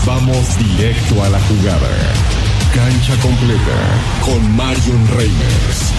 Vamos directo a la jugada. Cancha completa con Marion Reimers.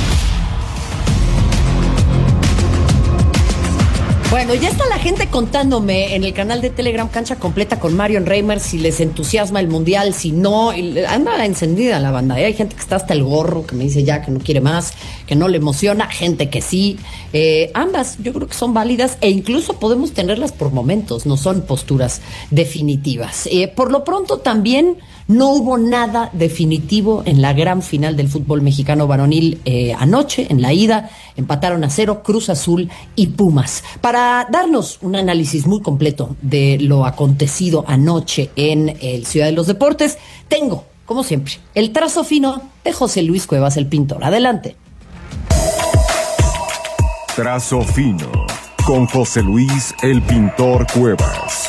Bueno, ya está la gente contándome en el canal de Telegram Cancha Completa con Marion Reimers si les entusiasma el Mundial, si no. Anda encendida la banda, ¿eh? Hay gente que está hasta el gorro, que me dice ya que no quiere más, que no le emociona, gente que sí. Ambas yo creo que son válidas e incluso podemos tenerlas por momentos, no son posturas definitivas. Por lo pronto también no hubo nada definitivo en la gran final del fútbol mexicano varonil anoche, en la ida. Empataron a 0 Cruz Azul y Pumas. Para darnos un análisis muy completo de lo acontecido anoche en el Ciudad de los Deportes, tengo, como siempre, el trazo fino de José Luis Cuevas, el pintor. Adelante. Trazo fino con José Luis, el pintor Cuevas.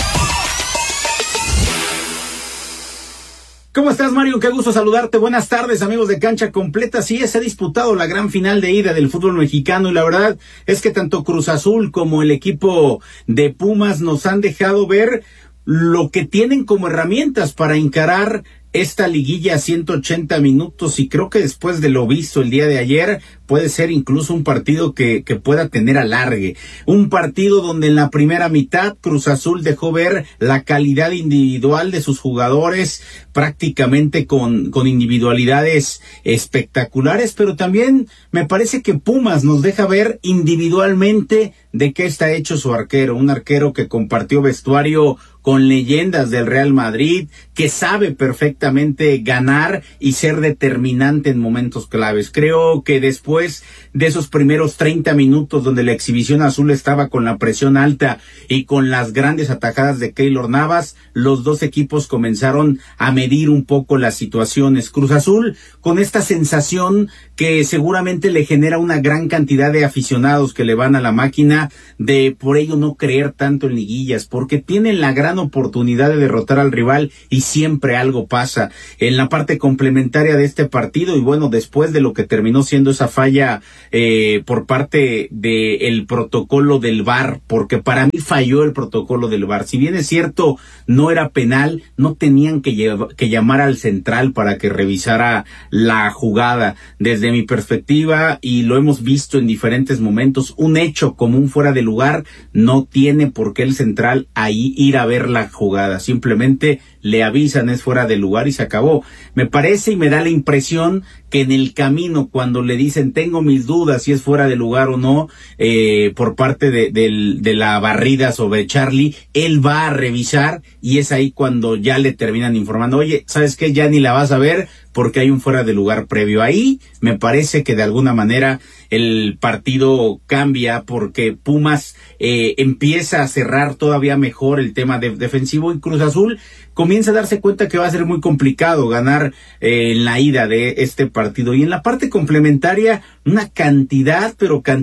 ¿Cómo estás, Mario? Qué gusto saludarte. Buenas tardes, amigos de Cancha Completa. Sí, se ha disputado la gran final de ida del fútbol mexicano y la verdad es que tanto Cruz Azul como el equipo de Pumas nos han dejado ver lo que tienen como herramientas para encarar esta liguilla a 180 minutos y creo que después de lo visto el día de ayer puede ser incluso un partido que pueda tener alargue. Un partido donde en la primera mitad Cruz Azul dejó ver la calidad individual de sus jugadores prácticamente con individualidades espectaculares, pero también me parece que Pumas nos deja ver individualmente de qué está hecho su arquero, un arquero que compartió vestuario con leyendas del Real Madrid, que sabe perfectamente ganar y ser determinante en momentos claves. Creo que después de esos primeros 30 minutos donde la exhibición azul estaba con la presión alta y con las grandes atajadas de Keylor Navas, los dos equipos comenzaron a medir un poco las situaciones. Cruz Azul con esta sensación que seguramente le genera una gran cantidad de aficionados que le van a la máquina, de por ello no creer tanto en liguillas, porque tienen la gran oportunidad de derrotar al rival y siempre algo pasa en la parte complementaria de este partido. Y bueno, después de lo que terminó siendo esa falla por parte del protocolo del VAR, porque para mí falló el protocolo del VAR, si bien es cierto no era penal, no tenían que llamar al central para que revisara la jugada. Desde mi perspectiva, y lo hemos visto en diferentes momentos, un hecho como un fuera de lugar no tiene por qué el central ahí ir a ver la jugada, simplemente le avisan es fuera de lugar y se acabó. Me parece y me da la impresión que en el camino, cuando le dicen tengo mis dudas si es fuera de lugar o no, por parte de la barrida sobre Charlie, él va a revisar y es ahí cuando ya le terminan informando, oye, ¿sabes qué? Ya ni la vas a ver porque hay un fuera de lugar previo. Ahí me parece que de alguna manera el partido cambia porque Pumas empieza a cerrar todavía mejor el tema defensivo y Cruz Azul comienza a darse cuenta que va a ser muy complicado ganar en la ida de este partido. Y en la parte complementaria, una cantidad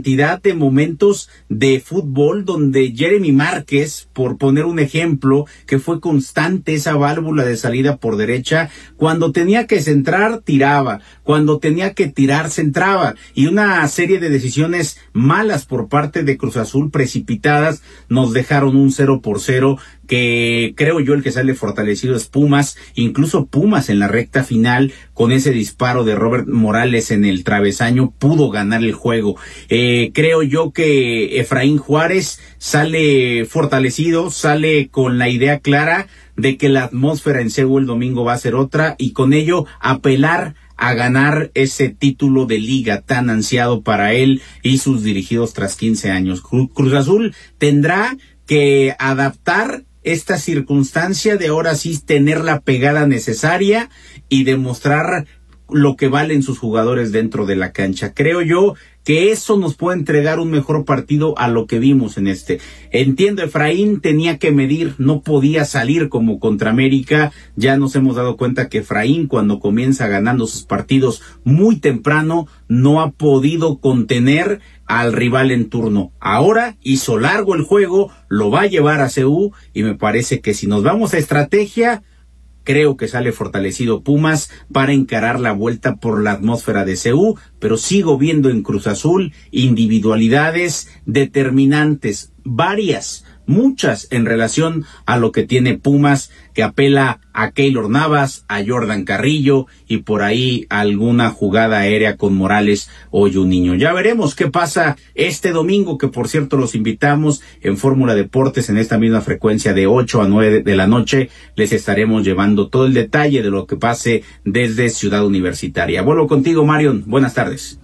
de momentos de fútbol donde Jeremy Márquez, por poner un ejemplo, que fue constante esa válvula de salida por derecha, cuando tenía que centrar, tiraba, cuando tenía que tirar, centraba, y una serie de decisiones malas por parte de Cruz Azul, precipitadas, nos dejaron un 0-0, que creo yo el que sale fortalecido es Pumas, incluso Pumas en la recta final, con ese disparo de Robert Morales en el travesaño, pudo ganar el juego. Creo yo que Efraín Juárez sale fortalecido, sale con la idea clara de que la atmósfera en CU el domingo va a ser otra, y con ello apelar a ganar ese título de liga tan ansiado para él y sus dirigidos tras 15 años. Cruz Azul tendrá que adaptar esta circunstancia de ahora sí tener la pegada necesaria y demostrar lo que valen sus jugadores dentro de la cancha. Creo yo que eso nos puede entregar un mejor partido a lo que vimos en este. Entiendo, Efraín tenía que medir, no podía salir como contra América. Ya nos hemos dado cuenta que Efraín, cuando comienza ganando sus partidos muy temprano, no ha podido contener al rival en turno. Ahora hizo largo el juego, lo va a llevar a CU, y me parece que si nos vamos a estrategia, creo que sale fortalecido Pumas para encarar la vuelta por la atmósfera de CU, pero sigo viendo en Cruz Azul individualidades determinantes, varias, muchas en relación a lo que tiene Pumas, que apela a Keylor Navas, a Jordan Carrillo y por ahí alguna jugada aérea con Morales o Juninho. Ya veremos qué pasa este domingo, que por cierto los invitamos en Fórmula Deportes en esta misma frecuencia de 8 a 9 de la noche. Les estaremos llevando todo el detalle de lo que pase desde Ciudad Universitaria. Vuelvo contigo, Marion. Buenas tardes.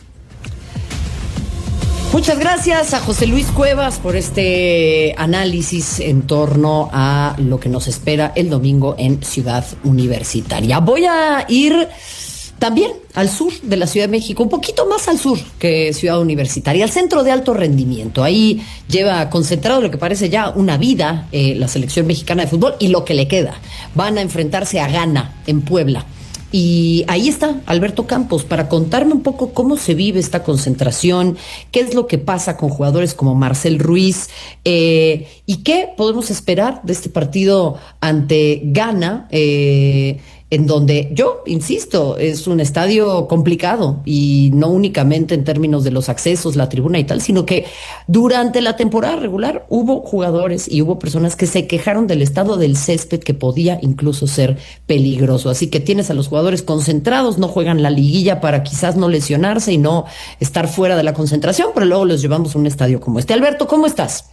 Muchas gracias a José Luis Cuevas por este análisis en torno a lo que nos espera el domingo en Ciudad Universitaria. Voy a ir también al sur de la Ciudad de México, un poquito más al sur que Ciudad Universitaria, al centro de alto rendimiento. Ahí lleva concentrado lo que parece ya una vida la selección mexicana de fútbol y lo que le queda. Van a enfrentarse a Ghana en Puebla. Y ahí está Alberto Campos para contarme un poco cómo se vive esta concentración, qué es lo que pasa con jugadores como Marcel Ruiz y qué podemos esperar de este partido ante Ghana, en donde yo insisto, es un estadio complicado y no únicamente en términos de los accesos, la tribuna y tal, sino que durante la temporada regular hubo jugadores y hubo personas que se quejaron del estado del césped, que podía incluso ser peligroso. Así que tienes a los jugadores concentrados, no juegan la liguilla para quizás no lesionarse y no estar fuera de la concentración, pero luego los llevamos a un estadio como este. Alberto, ¿cómo estás?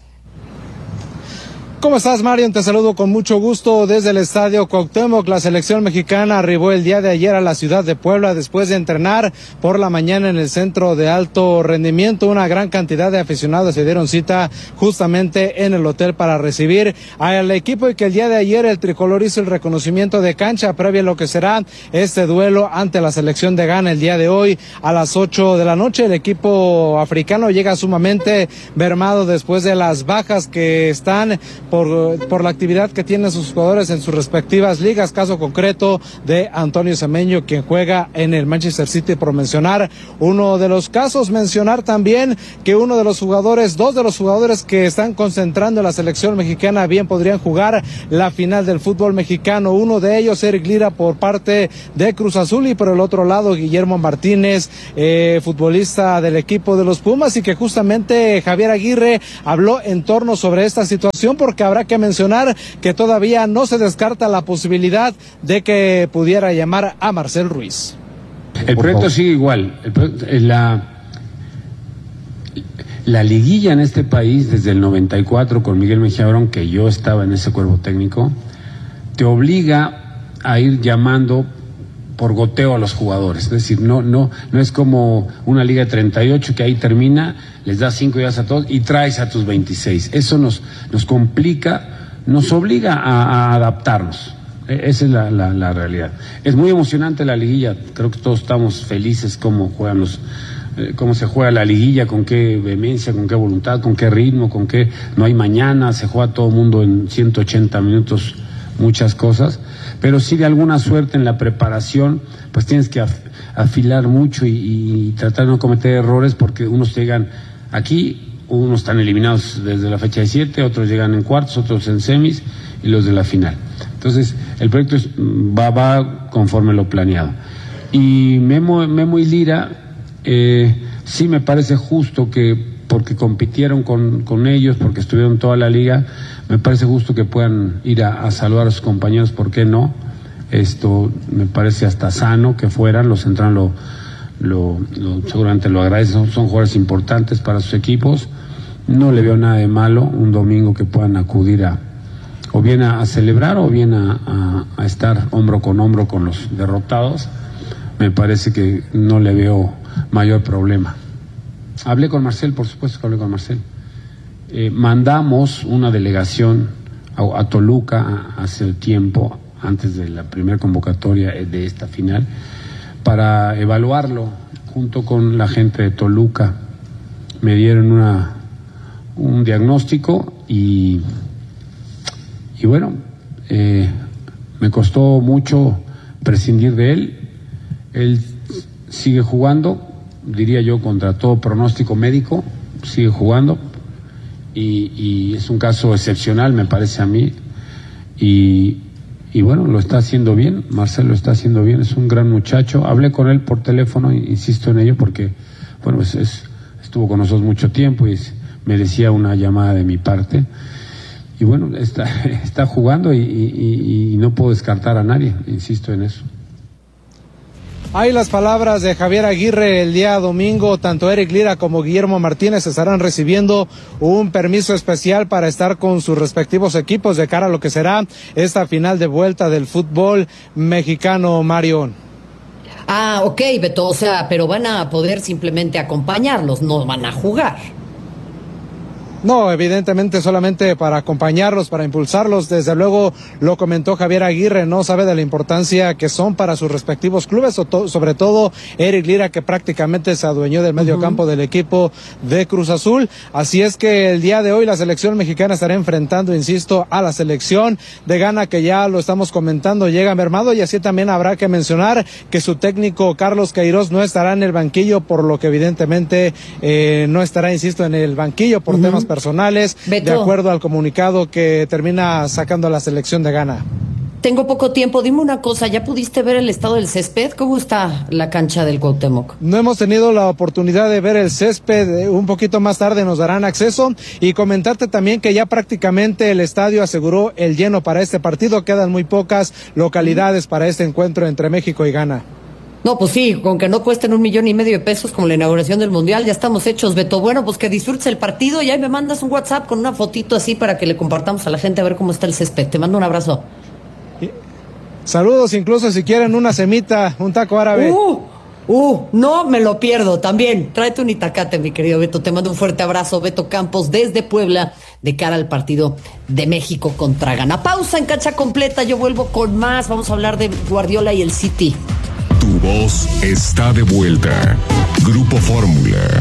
¿Cómo estás, Marion? Te saludo con mucho gusto desde el Estadio Cuauhtémoc. La selección mexicana arribó el día de ayer a la ciudad de Puebla después de entrenar por la mañana en el centro de alto rendimiento. Una gran cantidad de aficionados se dieron cita justamente en el hotel para recibir al equipo, y que el día de ayer el tricolor hizo el reconocimiento de cancha previo a lo que será este duelo ante la selección de Ghana el día de hoy a las 8 de la noche. El equipo africano llega sumamente mermado después de las bajas que están por la actividad que tienen sus jugadores en sus respectivas ligas, caso concreto de Antonio Semeño, quien juega en el Manchester City, por mencionar uno de los casos. Mencionar también que dos de los jugadores que están concentrando en la selección mexicana bien podrían jugar la final del fútbol mexicano. Uno de ellos, Eric Lira, por parte de Cruz Azul, y por el otro lado Guillermo Martínez, futbolista del equipo de los Pumas, y que justamente Javier Aguirre habló en torno sobre esta situación, porque habrá que mencionar que todavía no se descarta la posibilidad de que pudiera llamar a Marcel Ruiz. El proyecto sigue igual. La liguilla en este país desde el 94 con Miguel Mejía Barón, que yo estaba en ese cuerpo técnico, te obliga a ir llamando por goteo a los jugadores. Es decir, no es como una liga de 38 que ahí termina, les das 5 días a todos y traes a tus 26. Eso nos complica, nos obliga a adaptarnos. Esa es la realidad. Es muy emocionante la liguilla. Creo que todos estamos felices cómo se juega la liguilla, con qué vehemencia, con qué voluntad, con qué ritmo, con qué no hay mañana, se juega todo el mundo en 180 minutos, muchas cosas. Pero sí, de alguna suerte en la preparación, pues tienes que afilar mucho y tratar de no cometer errores, porque unos llegan aquí, unos están eliminados desde la fecha de 7, otros llegan en cuartos, otros en semis y los de la final. Entonces, el proyecto va conforme lo planeado. Y Memo y Lira, sí me parece justo que, porque compitieron con ellos, porque estuvieron toda la liga, me parece justo que puedan ir a saludar a sus compañeros. ¿Por qué no? Esto me parece hasta sano que fueran. Los centrales seguramente lo agradecen, son jugadores importantes para sus equipos. No le veo nada de malo un domingo que puedan acudir o bien a celebrar o bien a estar hombro con hombro con los derrotados. Me parece que no le veo mayor problema. Hablé con Marcel, por supuesto que hablé con Marcel. Mandamos una delegación a Toluca hace tiempo, antes de la primera convocatoria de esta final, para evaluarlo junto con la gente de Toluca. Me dieron un diagnóstico y bueno, me costó mucho prescindir de él. Él sigue jugando, diría yo, contra todo pronóstico médico, sigue jugando, y es un caso excepcional, me parece a mí, y bueno, lo está haciendo bien. Marcel lo está haciendo bien, es un gran muchacho. Hablé con él por teléfono, insisto en ello, porque bueno, estuvo con nosotros mucho tiempo y merecía una llamada de mi parte. bueno, está jugando y no puedo descartar a nadie, insisto en eso. Hay las palabras de Javier Aguirre el día domingo. Tanto Eric Lira como Guillermo Martínez estarán recibiendo un permiso especial para estar con sus respectivos equipos de cara a lo que será esta final de vuelta del fútbol mexicano, Mario. Ah, ok, Beto, o sea, pero van a poder simplemente acompañarlos, no van a jugar. No, evidentemente solamente para acompañarlos, para impulsarlos. Desde luego lo comentó Javier Aguirre, no sabe de la importancia que son para sus respectivos clubes, sobre todo Eric Lira, que prácticamente se adueñó del medio campo del equipo de Cruz Azul. Así es que el día de hoy la selección mexicana estará enfrentando, insisto, a la selección de Ghana, que ya lo estamos comentando, llega mermado, y así también habrá que mencionar que su técnico Carlos Queiroz no estará en el banquillo, por lo que evidentemente no estará, insisto, en el banquillo por temas personales, Beto, de acuerdo al comunicado que termina sacando la selección de Ghana. Tengo poco tiempo, dime una cosa, ¿ya pudiste ver el estado del césped? ¿Cómo está la cancha del Cuauhtémoc? No hemos tenido la oportunidad de ver el césped, un poquito más tarde nos darán acceso, y comentarte también que ya prácticamente el estadio aseguró el lleno para este partido, quedan muy pocas localidades para este encuentro entre México y Ghana. No, pues sí, con que no cuesten $1.5 million de pesos como la inauguración del Mundial, ya estamos hechos, Beto. Bueno, pues que disfrutes el partido y ahí me mandas un WhatsApp con una fotito así para que le compartamos a la gente a ver cómo está el césped. Te mando un abrazo. Saludos, incluso si quieren una semita, un taco árabe. No me lo pierdo también. Tráete un itacate, mi querido Beto. Te mando un fuerte abrazo, Beto Campos, desde Puebla, de cara al partido de México contra Ghana. Pausa en Cancha Completa, yo vuelvo con más. Vamos a hablar de Guardiola y el City. Tu voz está de vuelta. Grupo Fórmula.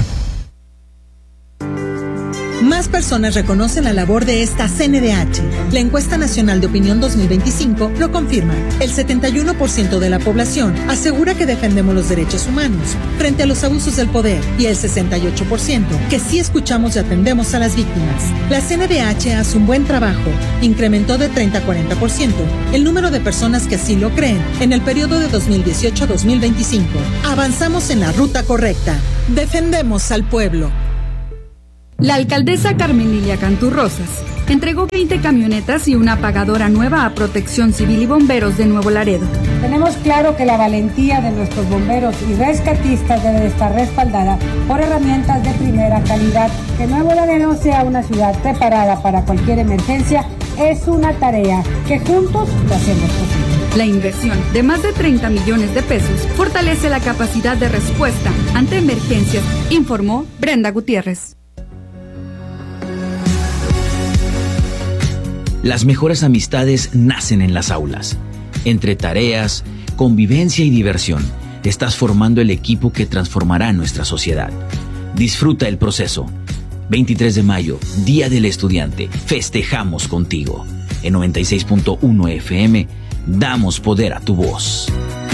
Más personas reconocen la labor de esta CNDH. La encuesta nacional de opinión 2025 lo confirma. El 71% de la población asegura que defendemos los derechos humanos frente a los abusos del poder, y el 68% que sí escuchamos y atendemos a las víctimas. La CNDH hace un buen trabajo. Incrementó de 30 a 40% el número de personas que así lo creen en el periodo de 2018 a 2025. Avanzamos en la ruta correcta. Defendemos al pueblo. La alcaldesa Carmen Lilia Cantú Rosas entregó 20 camionetas y una apagadora nueva a Protección Civil y Bomberos de Nuevo Laredo. Tenemos claro que la valentía de nuestros bomberos y rescatistas debe estar respaldada por herramientas de primera calidad. Que Nuevo Laredo sea una ciudad preparada para cualquier emergencia es una tarea que juntos lo hacemos posible. La inversión de más de 30 millones de pesos fortalece la capacidad de respuesta ante emergencias, informó Brenda Gutiérrez. Las mejores amistades nacen en las aulas. Entre tareas, convivencia y diversión, estás formando el equipo que transformará nuestra sociedad. Disfruta el proceso. 23 de mayo, Día del Estudiante. Festejamos contigo. En 96.1 FM, damos poder a tu voz.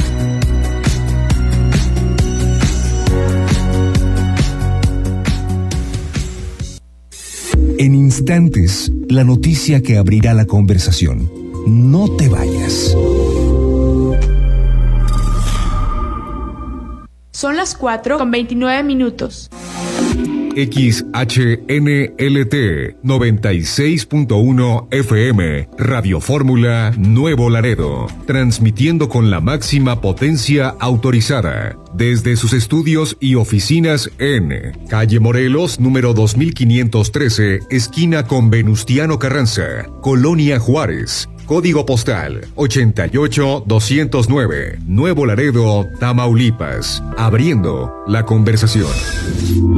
En instantes, la noticia que abrirá la conversación. No te vayas. Son las 4:29. XHNLT 96.1 FM, Radio Fórmula Nuevo Laredo, transmitiendo con la máxima potencia autorizada desde sus estudios y oficinas en Calle Morelos, número 2513, esquina con Venustiano Carranza, Colonia Juárez. Código postal 88209, Nuevo Laredo, Tamaulipas. Abriendo la conversación.